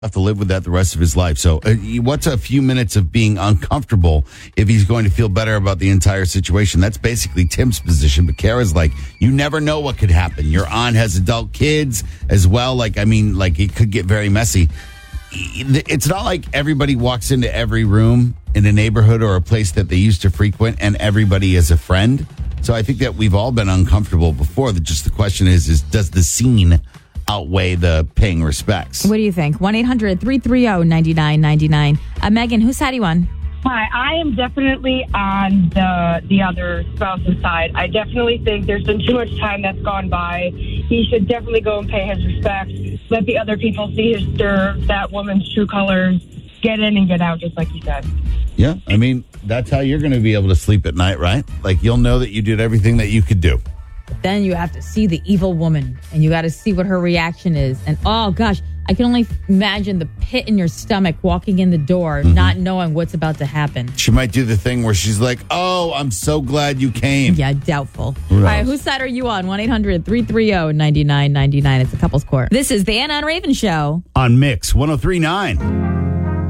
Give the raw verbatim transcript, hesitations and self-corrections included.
have to live with that the rest of his life. So uh, what's a few minutes of being uncomfortable if he's going to feel better about the entire situation? That's basically Tim's position. But Kara's like, you never know what could happen. Your aunt has adult kids as well. Like, I mean, like it could get very messy. It's not like everybody walks into every room in a neighborhood or a place that they used to frequent and everybody is a friend. So I think that we've all been uncomfortable before. Just the question is, is does the scene outweigh the paying respects? What do you think? one eight hundred three three zero nine nine nine nine. Uh, Megan, whose side are you on? Hi, I am definitely on the the other spouse's side. I definitely think there's been too much time that's gone by. He should definitely go and pay his respects. Let the other people see his serve, that woman's true colors. Get in and get out, just like you said. Yeah, I mean, that's how you're going to be able to sleep at night, right? Like, you'll know that you did everything that you could do. Then you have to see the evil woman, and you got to see what her reaction is. And, oh, gosh, I can only imagine the pit in your stomach walking in the door, mm-hmm. not knowing what's about to happen. She might do the thing where she's like, oh, I'm so glad you came. Yeah, doubtful. All right, whose side are you on? one eight hundred three three zero nine nine nine nine. It's a couple's court. This is the Anna and Raven Show. On Mix one oh three point nine.